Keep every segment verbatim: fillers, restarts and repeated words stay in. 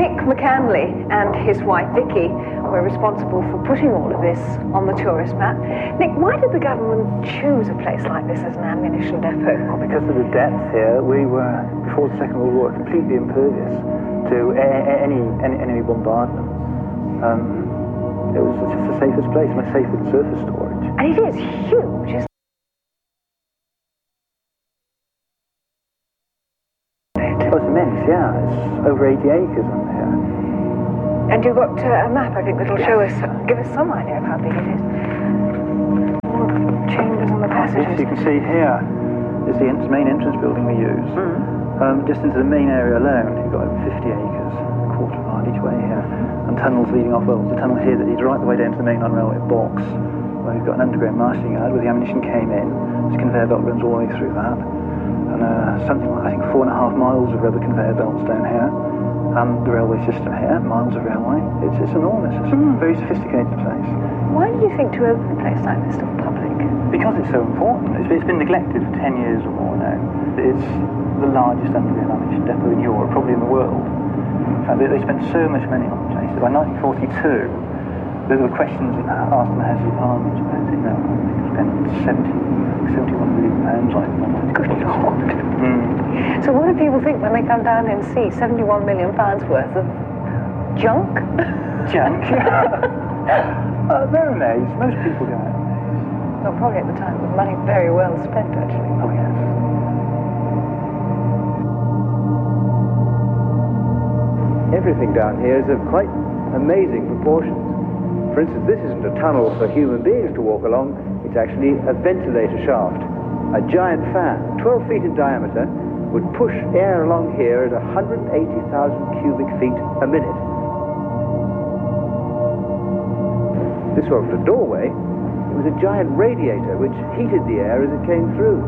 Nick McCanley and his wife Vicky were responsible for putting all of this on the tourist map. Nick, why did the government choose a place like this as an ammunition depot? Well, because of the depth here, we were, before the Second World War, completely impervious to a a any, any enemy bombardment. Um, it was just the safest place, much safer than surface storage. And it is huge, isn't it? Oh, it's immense, yeah. It's over eighty acres on here. And you've got uh, a map, I think, that'll show us, give us some idea of how big it is. All the chambers and the passages. Yes, you can see here is the ent main entrance building we use. Mm. Um, just into the main area alone, you've got over fifty acres, a quarter of a mile each way here, and tunnels leading off. Well, the tunnel here that leads right the way down to the mainline railway box, where you've got an underground marshalling yard where the ammunition came in. This conveyor belt runs all the way through that. And uh, something like, I think, four and a half miles of rubber conveyor belts down here, and the railway system here, miles of railway. It's, it's enormous. It's mm. a very sophisticated place. Why did you think to open a place like this to the public? Because it's so important. It's, it's been neglected for ten years or more now. It's the largest underground ammunition depot in Europe, probably in the world. In fact, they, they spent so much money on the place that by nineteen forty-two, there were questions asked in the House of Parliament about it. Now, they spent seventy, seventy-one million pounds on it. Good Lord. Mm. So what do people think when they come down and see seventy-one million pounds worth of junk? Junk? uh, they're amazed. Most people go out amazed. Well, probably at the time, the money very well spent, actually. Oh, yes. Everything down here is of quite amazing proportions. For instance, this isn't a tunnel for human beings to walk along, it's actually a ventilator shaft. A giant fan, twelve feet in diameter, would push air along here at one hundred eighty thousand cubic feet a minute. This wasn't a doorway, it was a giant radiator which heated the air as it came through.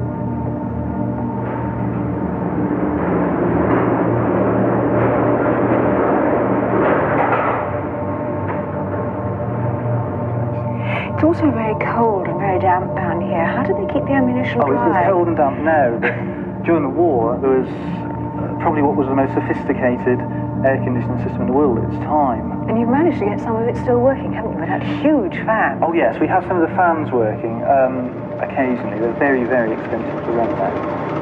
It's also very cold and very damp down here. How do they keep the ammunition Oh, dry? it's, it's cold and damp now, but during the war, there was uh, probably what was the most sophisticated air conditioning system in the world at its time. And you've managed to get some of it still working, haven't you? With that huge fan. Oh, yes, we have some of the fans working um, occasionally. They're very, very expensive to run now.